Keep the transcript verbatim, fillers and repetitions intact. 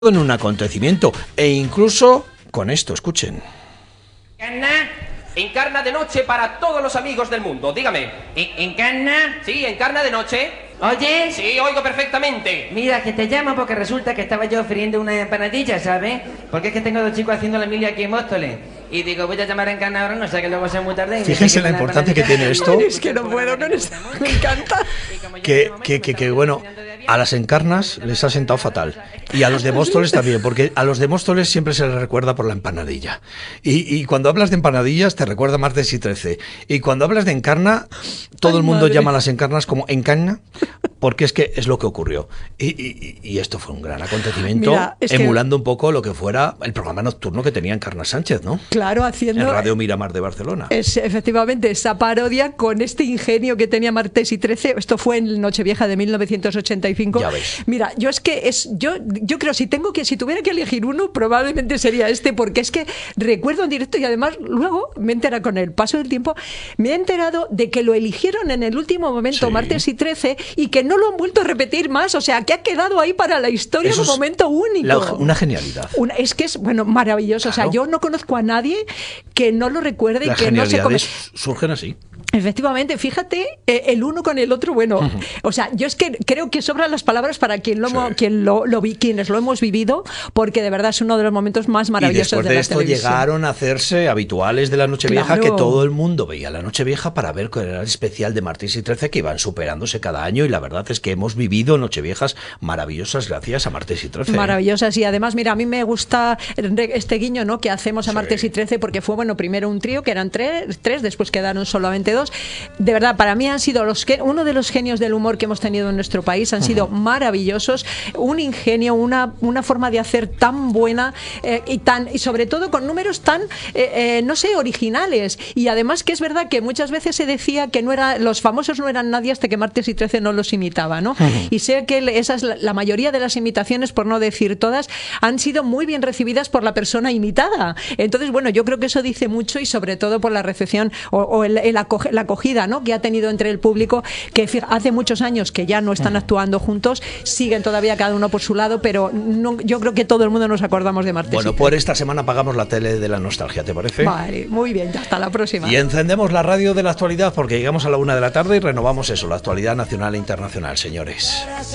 en un acontecimiento e incluso con esto, escuchen. ¿Encarna? Encarna de noche para todos los amigos del mundo, dígame. ¿Encarna? Sí, encarna de noche. Oye, Sí, oigo perfectamente. mira, que te llamo porque resulta que estaba yo friendo una empanadilla, ¿sabes? Porque es que tengo dos chicos haciendo la mili aquí en Móstoles. Y digo, voy a llamar a Encarna ahora, no sé, que luego sea muy tarde. y me Fíjense quiten la importancia que tiene esto. empanadilla. Es que no puedo con esto, me encanta. Que, que, que, que bueno, a las encarnas les ha sentado fatal. Y a los de Móstoles también, porque a los de Móstoles siempre se les recuerda por la empanadilla. Y, y cuando hablas de empanadillas te recuerda martes y trece. Y cuando hablas de encarna, todo Ay, el mundo madre. llama a las encarnas como encarna, porque es que es lo que ocurrió. Y, y, y esto fue un gran acontecimiento, Mira, es que- emulando un poco lo que fuera el programa nocturno que tenía Encarna Sánchez, ¿no? Claro, En haciendo Radio Miramar de Barcelona. es, efectivamente esa parodia con este ingenio que tenía Martes y trece. Esto fue en Nochevieja de mil novecientos ochenta y cinco. Ya ves. Mira, yo es que es yo yo creo si tengo que si tuviera que elegir uno probablemente sería este, porque es que recuerdo en directo y además luego me he enterado con el paso del tiempo, me he enterado de que lo eligieron en el último momento, Sí. Martes y trece, y que no lo han vuelto a repetir más, o sea, que ha quedado ahí para la historia Eso un es momento único. la- una genialidad. Una- es que es, bueno, maravilloso. O Claro. sea, yo no conozco a nadie que no lo recuerde y Las que no se come. genialidades surgen así. Efectivamente, fíjate, eh, el uno con el otro, bueno, Ujú. o sea, yo es que creo que sobran las palabras para quien lo, Sí. hemo- quien lo, lo vi, quienes lo hemos vivido, porque de verdad es uno de los momentos más Y maravillosos después de, de la esto televisión. llegaron a hacerse habituales de la Nochevieja, Claro. que todo el mundo veía la Nochevieja para ver cuál era el especial de Martes y trece, que iban superándose cada año, y la verdad es que hemos vivido Nocheviejas maravillosas gracias a Martes y trece. Maravillosas, y además, mira, a mí me gusta este guiño, ¿no?, que hacemos a Sí. Martes y trece, porque fue, bueno, primero un trío, que eran tres, tres después quedaron solamente dos. De verdad, para mí han sido los que, uno de los genios del humor que hemos tenido en nuestro país, han sido maravillosos, un ingenio, una, una forma de hacer tan buena eh, y tan y sobre todo con números tan, eh, eh, no sé, originales. Y además que es verdad que muchas veces se decía que no era, los famosos no eran nadie hasta que Martes y trece no los imitaba, ¿no? Y sé que esas, la, la mayoría de las imitaciones, por no decir todas, han sido muy bien recibidas por la persona imitada. Entonces, bueno, yo creo que eso dice mucho, y sobre todo por la recepción o, o el, el acoge- la acogida, ¿no?, que ha tenido entre el público, que fija- hace muchos años que ya no están actuando juntos, siguen todavía cada uno por su lado, pero no- yo creo que todo el mundo nos acordamos de Martes. Bueno, y por esta semana apagamos la tele de la nostalgia, ¿te parece? Vale, muy bien, hasta la próxima. Y encendemos la radio de la actualidad, porque llegamos a la una de la tarde y renovamos eso, la actualidad nacional e internacional, señores.